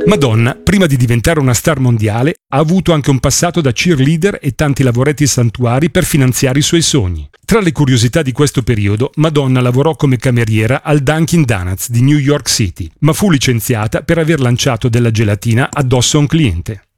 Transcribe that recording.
Madonna, prima di diventare una star mondiale, ha avuto anche un passato da cheerleader e tanti lavoretti santuari per finanziare i suoi sogni. Tra le curiosità di questo periodo, Madonna lavorò come cameriera al Dunkin' Donuts di New York City, ma fu licenziata per aver lanciato della gelatina addosso a un cliente.